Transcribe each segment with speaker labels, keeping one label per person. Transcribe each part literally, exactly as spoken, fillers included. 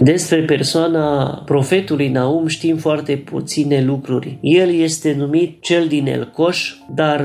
Speaker 1: Despre persoana profetului Naum știm foarte puține lucruri. El este numit cel din Elcoș, dar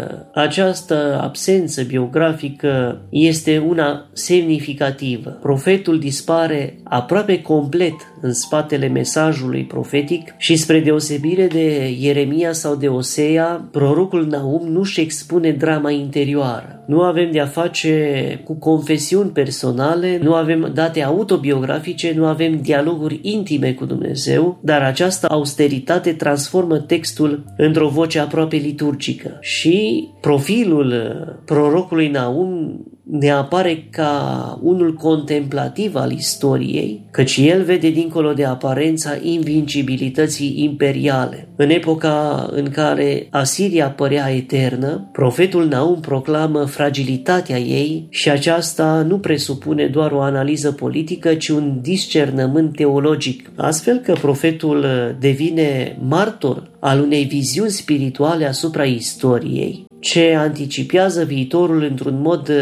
Speaker 1: această absență biografică este una semnificativă. Profetul dispare aproape complet în spatele mesajului profetic și spre deosebire de Ieremia sau de Osea, prorocul Naum nu-și expune drama interioară. Nu avem de-a face cu confesiuni personale, nu avem date autobiografice, nu avem dialoguri intime cu Dumnezeu, dar această austeritate transformă textul într-o voce aproape liturgică. Și profilul prorocului Naum ne apare ca unul contemplativ al istoriei, căci el vede dincolo de aparența invincibilității imperiale. În epoca în care Asiria părea eternă, profetul Naum proclamă fragilitatea ei și aceasta nu presupune doar o analiză politică, ci un discernământ teologic. Astfel că profetul devine martor al unei viziuni spirituale asupra istoriei, ce anticipează viitorul într-un mod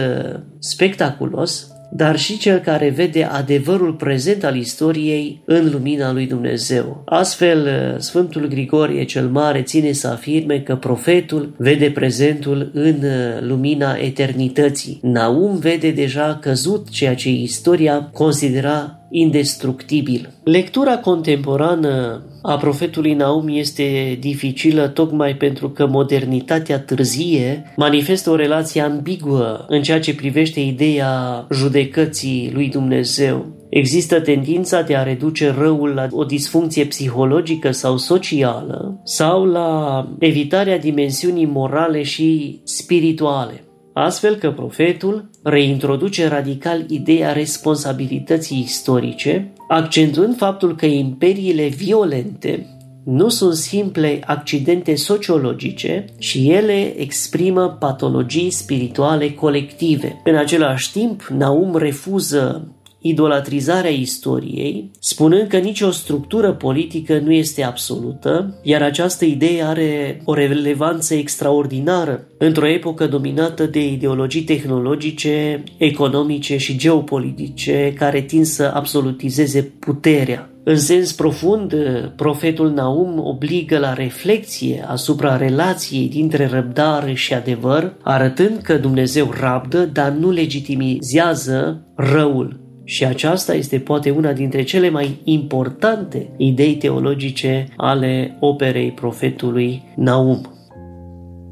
Speaker 1: spectaculos, dar și cel care vede adevărul prezent al istoriei în lumina lui Dumnezeu. Astfel, Sfântul Grigorie cel Mare ține să afirme că profetul vede prezentul în lumina eternității. Naum vede deja căzut ceea ce istoria considera indestructibil. Lectura contemporană a profetului Naum este dificilă tocmai pentru că modernitatea târzie manifestă o relație ambiguă în ceea ce privește ideea judecății lui Dumnezeu. Există tendința de a reduce răul la o disfuncție psihologică sau socială sau la evitarea dimensiunii morale și spirituale. Astfel că profetul reintroduce radical ideea responsabilității istorice, accentuând faptul că imperiile violente nu sunt simple accidente sociologice și ele exprimă patologii spirituale colective. În același timp, Naum refuză idolatrizarea istoriei, spunând că nicio structură politică nu este absolută, iar această idee are o relevanță extraordinară într-o epocă dominată de ideologii tehnologice, economice și geopolitice care tind să absolutizeze puterea. În sens profund, profetul Naum obligă la reflexie asupra relației dintre răbdare și adevăr, arătând că Dumnezeu rabdă, dar nu legitimizează răul. Și aceasta este poate una dintre cele mai importante idei teologice ale operei profetului Naum.